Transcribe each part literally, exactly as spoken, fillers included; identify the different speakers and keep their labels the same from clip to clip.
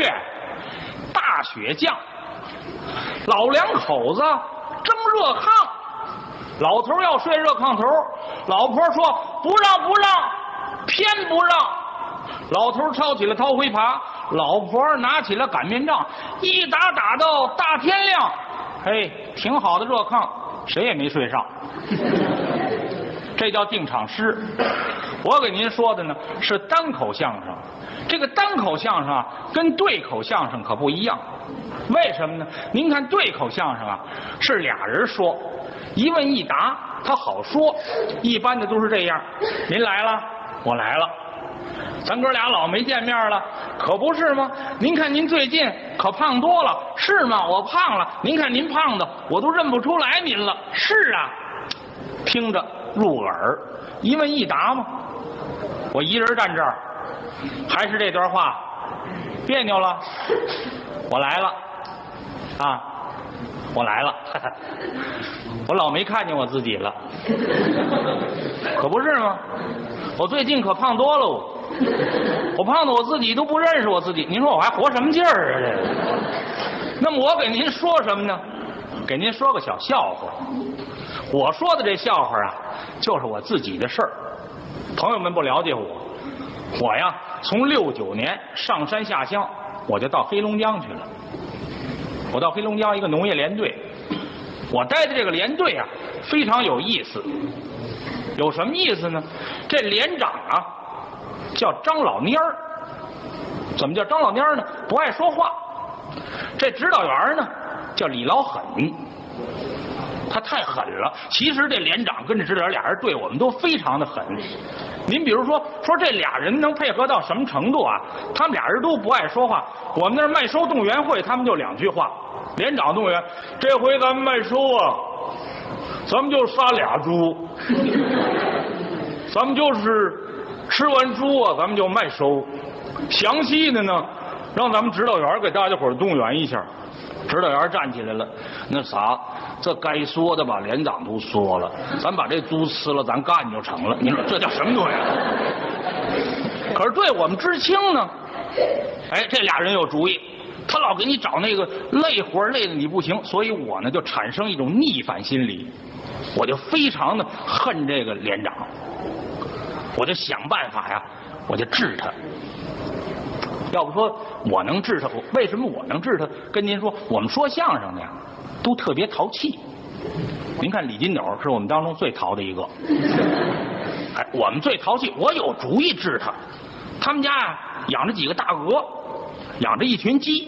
Speaker 1: 月，大雪降，老两口子争热炕。老头要睡热炕头，老婆说不让不让，偏不让。老头抄起了掏灰耙，老婆拿起了擀面杖，一打打到大天亮。嘿，挺好的热炕，谁也没睡上。这叫定场诗。我给您说的呢是单口相声，这个单口相声啊跟对口相声可不一样。为什么呢？您看对口相声啊是俩人说，一问一答，他好说，一般的都是这样。您来了，我来了，咱哥俩老没见面了，可不是吗？您看您最近可胖多了，是吗？我胖了，您看您胖的，我都认不出来您了。是啊，听着入耳，一问一答嘛。我一人站这儿，还是这段话，别扭了。我来了，啊，我来了，我老没看见我自己了，可不是吗？我最近可胖多了，我我胖的我自己都不认识我自己，您说我还活什么劲儿啊？这个。那么我给您说什么呢？给您说个小笑话。我说的这笑话啊，就是我自己的事儿。朋友们不了解我，我呀，从六九年上山下乡，我就到黑龙江去了。我到黑龙江一个农业联队，我待的这个联队啊，非常有意思。有什么意思呢？这连长啊，叫张老蔫儿。怎么叫张老蔫儿呢？不爱说话。这指导员呢，叫李老狠。他太狠了。其实这连长跟这指导员俩人对我们都非常的狠。您比如说，说这俩人能配合到什么程度啊？他们俩人都不爱说话。我们那儿麦收动员会，他们就两句话。连长动员，这回咱们麦收啊，咱们就杀俩猪，咱们就是吃完猪啊，咱们就麦收。详细的呢，让咱们指导员给大家伙儿动员一下。指导员站起来了，那啥，这该说的吧，连长都说了，咱把这猪吃了，咱干就成了。你说这叫什么东西？可是对我们知青呢，哎，这俩人有主意，他老给你找那个累活，累的你不行，所以我呢就产生一种逆反心理，我就非常的恨这个连长，我就想办法呀，我就治他。要不说我能治他，为什么我能治他？跟您说，我们说相声的呀，都特别淘气。您看李金斗是我们当中最淘的一个，哎，我们最淘气，我有主意治他。他们家呀养着几个大鹅，养着一群鸡。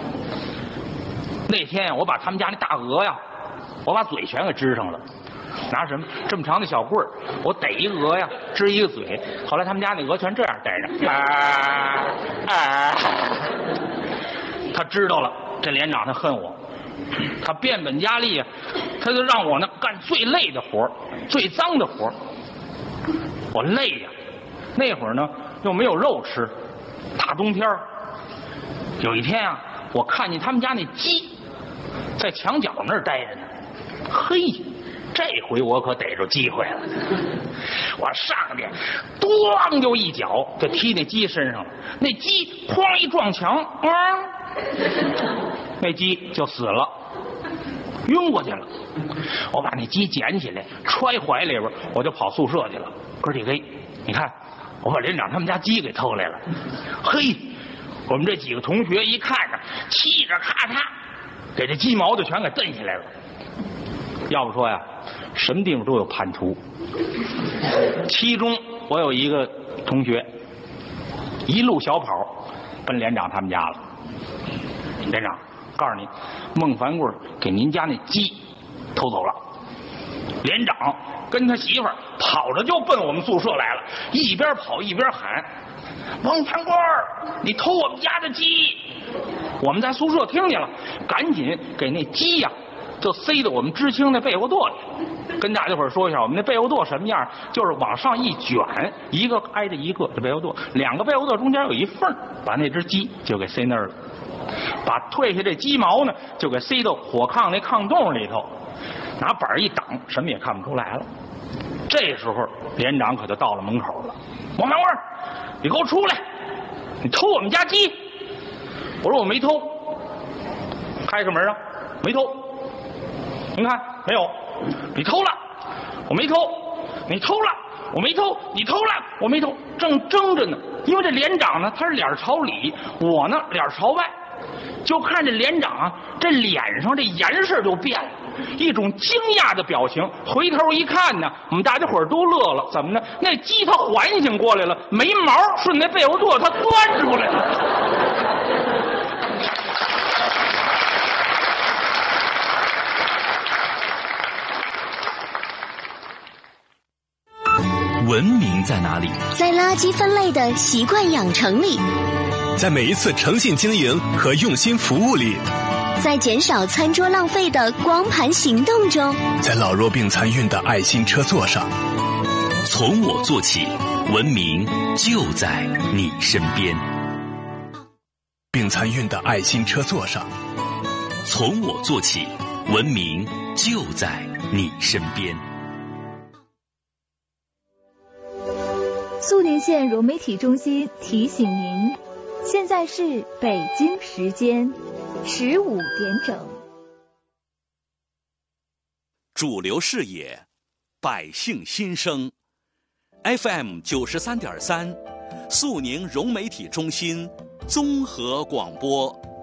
Speaker 1: 那天呀，我把他们家那大鹅呀，我把嘴全给支上了。拿什么这么长的小棍儿，我逮一鹅呀，支一个嘴。后来他们家那鹅全这样逮着，啊啊！他知道了，这连长他恨我，他变本加厉啊，他就让我呢干最累的活，最脏的活。我累呀，那会儿呢又没有肉吃，大冬天有一天啊，我看见他们家那鸡在墙角那儿待着呢，嘿。这回我可逮着机会了，我上去，咣就一脚就踢那鸡身上了，那鸡哐一撞墙，嗯，那鸡就死了，晕过去了。我把那鸡捡起来，揣怀里边，我就跑宿舍去了。哥几个，你看，我把连长他们家鸡给偷来了。嘿，我们这几个同学一看着，气着咔嚓，给这鸡毛就全给蹬下来了。要不说呀，什么地方都有叛徒。其中我有一个同学，一路小跑奔连长他们家了。连长，告诉你，孟凡贵给您家那鸡偷走了。连长跟他媳妇儿跑着就奔我们宿舍来了，一边跑一边喊：“孟凡贵，你偷我们家的鸡！”我们在宿舍听见了，赶紧给那鸡呀、啊。就塞到我们知青那被窝垛里。跟大家伙说一下，我们那被窝垛什么样？就是往上一卷，一个挨着一个的被窝垛，两个被窝垛中间有一缝，把那只鸡就给塞那儿了。把退下这鸡毛呢，就给塞到火炕那炕洞里头，拿板一挡，什么也看不出来了。这时候连长可就到了门口了。王满贵，你给我出来！你偷我们家鸡！ 我说我没偷，开开门啊，没偷。您看没有？你偷了，我没偷。你偷了，我没偷。你偷了，我没偷。正争着呢，因为这连长呢，他是脸朝里，我呢脸朝外，就看这连长啊，这脸上这颜色就变了。一种惊讶的表情，回头一看呢，我们大家伙都乐了。怎么呢？那鸡它缓醒过来了，没毛顺那被窝垛它钻出来了。
Speaker 2: 文明在哪里？
Speaker 3: 在垃圾分类的习惯养成里，
Speaker 4: 在每一次诚信经营和用心服务里，
Speaker 3: 在减少餐桌浪费的光盘行动中，
Speaker 4: 在老弱病残孕的爱心车座上。
Speaker 2: 从我做起，文明就在你身边。
Speaker 4: 病残孕的爱心车座上。
Speaker 2: 从我做起，文明就在你身边。
Speaker 5: 肃宁县融媒体中心提醒您，现在是北京时间十五点整。
Speaker 2: 主流视野，百姓心声 ，F M 九十三点三，肃宁融媒体中心综合广播。